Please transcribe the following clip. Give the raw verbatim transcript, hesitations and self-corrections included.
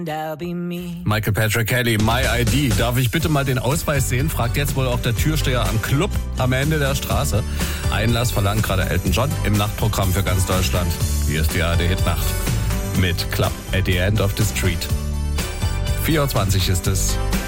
Michael Patrick Kelly, My I D. Darf ich bitte mal den Ausweis sehen? Fragt jetzt wohl auch der Türsteher am Club am Ende der Straße. Einlass verlangt gerade Elton John im Nachtprogramm für ganz Deutschland. Hier ist die A R D-Hitnacht mit Club at the End of the Street. vier Uhr zwanzig ist es.